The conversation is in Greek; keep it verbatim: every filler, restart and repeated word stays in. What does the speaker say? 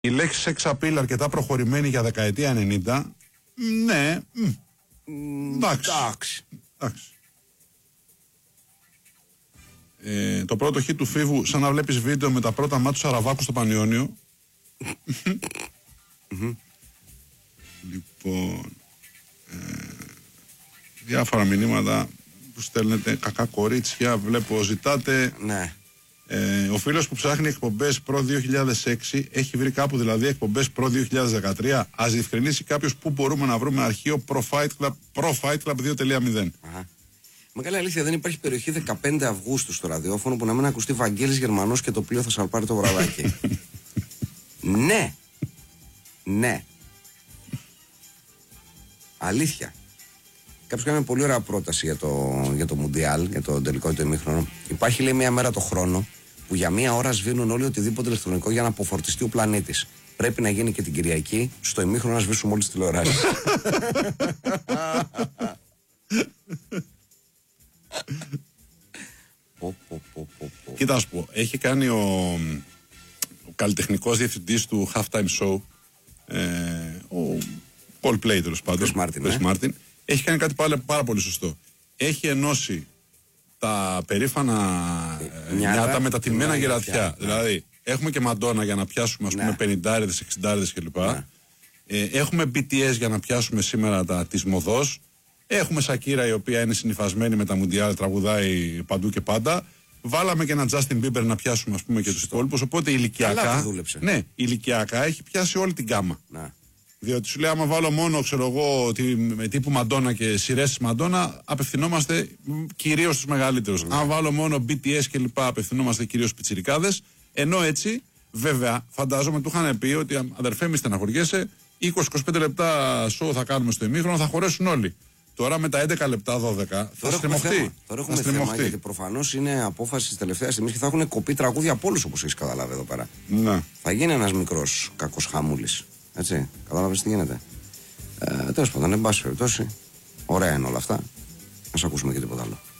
Η λέξη σεξ απείλ αρκετά προχωρημένη για δεκαετία ενενήντα. Ναι. Εντάξει. Εντάξει. Ε, το πρώτο χι του Φίβου, σαν να βλέπεις βίντεο με τα πρώτα μάτια του Σαραβάκου στο Πανιόνιο. Λοιπόν, ε, διάφορα μηνύματα που στέλνετε. Κακά κορίτσια, βλέπω, ζητάτε. Ναι. Ε, ο φίλος που ψάχνει εκπομπές προ δύο χιλιάδες έξι έχει βρει κάπου δηλαδή εκπομπές προ δύο χιλιάδες δεκατρία. Ας διευκρινίσει κάποιος πού μπορούμε να βρούμε αρχείο Pro Fight Club, Pro Fight Club δύο τελεία μηδέν. Αχα. Μεγάλη αλήθεια, δεν υπάρχει περιοχή δεκαπέντε Αυγούστου στο ραδιόφωνο που να μην ακουστεί Βαγγέλης Γερμανός και το πλοίο θα σαλπάρει το βραδάκι. Ναι. Ναι. Αλήθεια. Κάποιος κάνει μια πολύ ωραία πρόταση για το, για το Μουντιάλ, για το τελικό ή το ημίχρονο. Υπάρχει, λέει, μία μέρα το χρόνο που για μία ώρα σβήνουν όλοι οτιδήποτε ηλεκτρονικό για να αποφορτιστεί ο πλανήτης. Πρέπει να γίνει και την Κυριακή, στο ημίχρονο να σβήσουμε όλες τις τηλεοράσεις. Κοίτα, ας πω, έχει κάνει ο, ο καλλιτεχνικός διευθυντής του Halftime Show, ε, ο Coldplay τέλος πάντων, Chris Martin, ναι. Martin, έχει κάνει κάτι πάρα, πάρα πολύ σωστό. Έχει ενώσει τα περήφανα ε, νιάτα με τα τιμμένα γερατιά. Ναι. Δηλαδή, έχουμε και Μαντόνα για να πιάσουμε, ας πούμε, ναι, πενηντάριδες, εξηντάριδες κλπ. Ναι. Ε, έχουμε μπι τι ες για να πιάσουμε σήμερα τα της μοδός. Έχουμε Σακύρα, η οποία είναι συνυφασμένη με τα Μουντιάλ, τραγουδάει παντού και πάντα. Βάλαμε και έναν Justin Bieber να πιάσουμε, ας πούμε, και τους υπόλοιπους. Οπότε ηλικιακά, ναι, ηλικιακά έχει πιάσει όλη την γκάμα. Να. Διότι σου λέει, άμα βάλω μόνο, ξέρω εγώ, με τύπου Μαντόνα και σειρές της Μαντόνα, απευθυνόμαστε κυρίως στους μεγαλύτερους. Αν βάλω μόνο μπι τι ες και λοιπά, απευθυνόμαστε κυρίως στους πιτσιρικάδες. Ενώ έτσι, βέβαια, φαντάζομαι, του είχαν πει ότι αδερφέ, μη στεναχωριέσαι, είκοσι με είκοσι πέντε λεπτά show θα κάνουμε στο ημίχρονο, θα χωρέσουν όλοι. Τώρα με τα έντεκα λεπτά, δώδεκα θα στριμωχτεί. Τώρα έχουμε θέμα, γιατί προφανώς είναι απόφαση της τελευταίας στιγμής και θα έχουν κοπεί τραγούδια από όλους, όπως έχεις καταλάβει εδώ πέρα. Ναι. Θα γίνει ένας μικρός κακός χαμούλης. Έτσι, κατάλαβες τι γίνεται. Ε, τέλος πάντων, εν πάση περιπτώσει, ωραία είναι όλα αυτά. Ας ακούσουμε και τίποτα άλλο.